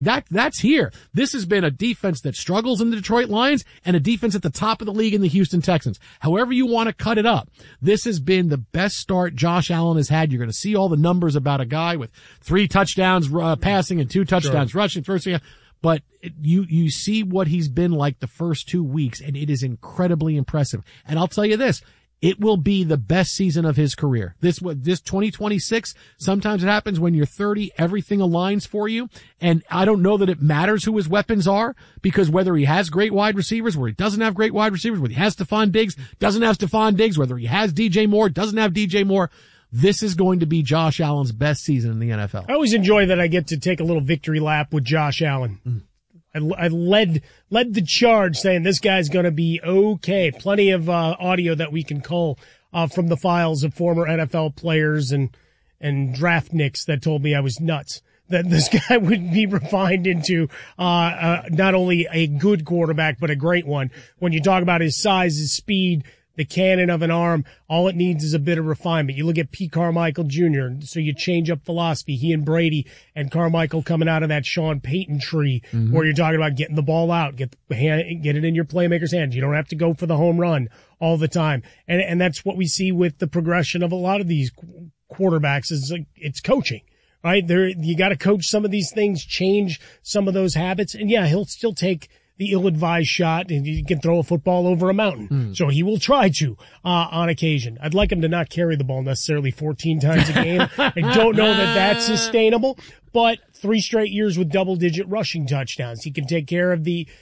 That's here. This has been a defense that struggles in the Detroit Lions and a defense at the top of the league in the Houston Texans. However you want to cut it up, this has been the best start Josh Allen has had. You're going to see all the numbers about a guy with 3 touchdowns passing and 2 touchdowns rushing. But you see what he's been like the first 2 weeks, and it is incredibly impressive. And I'll tell you this. It will be the best season of his career. This 2026, sometimes it happens when you're 30, everything aligns for you. And I don't know that it matters who his weapons are, because whether he has great wide receivers, where he doesn't have great wide receivers, whether he has Stephon Diggs, doesn't have Stephon Diggs, whether he has DJ Moore, doesn't have DJ Moore, this is going to be Josh Allen's best season in the NFL. I always enjoy that I get to take a little victory lap with Josh Allen. I led the charge saying this guy's going to be okay. Plenty of audio that we can cull from the files of former NFL players and draftniks that told me I was nuts, that this guy would be refined into not only a good quarterback but a great one. When you talk about his size, his speed, the cannon of an arm, all it needs is a bit of refinement. You look at Pete Carmichael Jr., so you change up philosophy. He and Brady and Carmichael coming out of that Sean Payton tree, where you're talking about getting the ball out, get it in your playmaker's hands. You don't have to go for the home run all the time. And that's what we see with the progression of a lot of these quarterbacks, is like, it's coaching, right? You got to coach some of these things, change some of those habits. And yeah, he'll still take the ill-advised shot, and he can throw a football over a mountain. So he will try to, on occasion. I'd like him to not carry the ball necessarily 14 times a game. I don't know that that's sustainable, but 3 straight years with double-digit rushing touchdowns. He can take care of the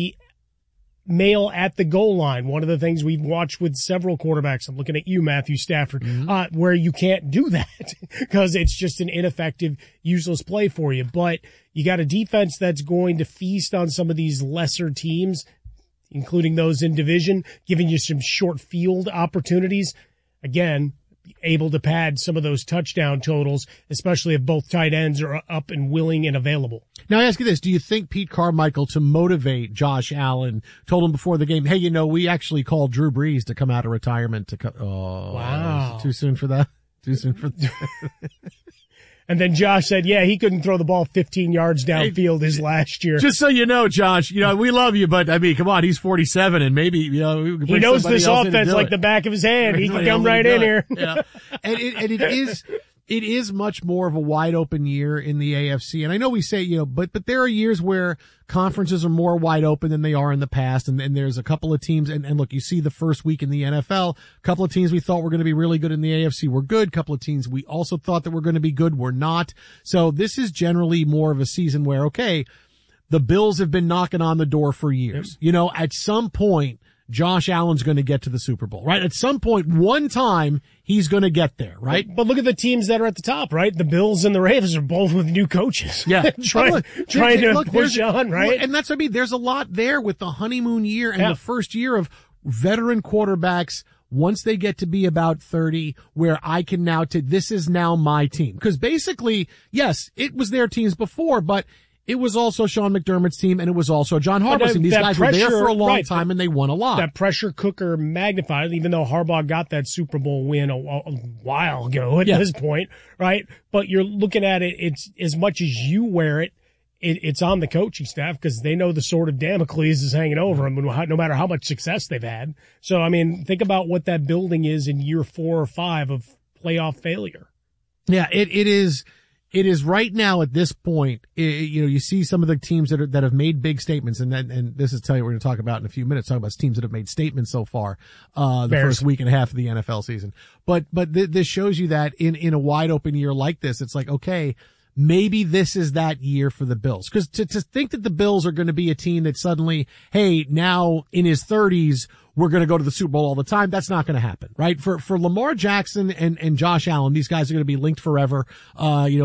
male at the goal line. One of the things we've watched with several quarterbacks, I'm looking at you, Matthew Stafford, where you can't do that because it's just an ineffective, useless play for you. But you got a defense that's going to feast on some of these lesser teams, including those in division, giving you some short field opportunities. Again, able to pad some of those touchdown totals, especially if both tight ends are up and willing and available. Now I ask you this, do you think Pete Carmichael, to motivate Josh Allen, told him before the game, hey, we actually called Drew Brees to come out of retirement wow. Too soon for that? Too soon for that? And then Josh said, yeah, he couldn't throw the ball 15 yards downfield his last year. Just so you know, Josh, we love you, but I mean, come on, he's 47 and maybe, we can he knows this offense like the back of his hand. He can come right in here. Yeah. And it is much more of a wide open year in the AFC. And I know we say, but there are years where conferences are more wide open than they are in the past. And there's a couple of teams. And look, you see the first week in the NFL, a couple of teams we thought were going to be really good in the AFC were good. A couple of teams we also thought that were going to be good were not. So this is generally more of a season where, okay, the Bills have been knocking on the door for years. Yep. At some point, Josh Allen's going to get to the Super Bowl, right? At some point, one time, he's going to get there, right? But look at the teams that are at the top, right? The Bills and the Ravens are both with new coaches. Yeah. trying to push on, right? And that's what I mean. There's a lot there with the honeymoon year and the first year of veteran quarterbacks. Once they get to be about 30, where I can now this is now my team. Because basically, yes, it was their teams before, but it was also Sean McDermott's team, and it was also John Harbaugh's team. These guys were there for a long time, and they won a lot. That pressure cooker magnified, even though Harbaugh got that Super Bowl win a while ago at this point, right? But you're looking at it, it's as much as you wear it, it's on the coaching staff, because they know the sword of Damocles is hanging over them, no matter how much success they've had. So, I mean, think about what that building is in year 4 or 5 of playoff failure. Yeah, it is. It is right now at this point, you see some of the teams that have made big statements, and this is we're going to talk about in a few minutes, talking about teams that have made statements so far, the first week and a half of the NFL season. But this shows you that in a wide open year like this, it's like, okay, maybe this is that year for the Bills. Cause to think that the Bills are going to be a team that suddenly, hey, now in his 30s, we're going to go to the Super Bowl all the time. That's not going to happen, right? For Lamar Jackson and Josh Allen, these guys are going to be linked forever. The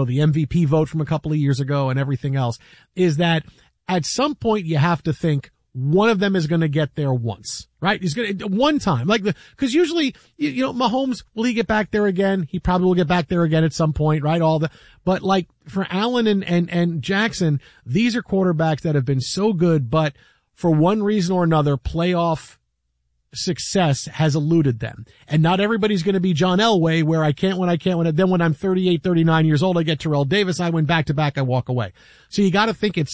MVP vote from a couple of years ago and everything else is that at some point you have to think one of them is going to get there once, right? He's going to, one time, cause usually, Mahomes, will he get back there again? He probably will get back there again at some point, right? But for Allen and Jackson, these are quarterbacks that have been so good, but for one reason or another, playoff success has eluded them. And not everybody's going to be John Elway, where I can't win, then when I'm 38, 39 years old, I get Terrell Davis, I win back to back, I walk away. So you got to think it's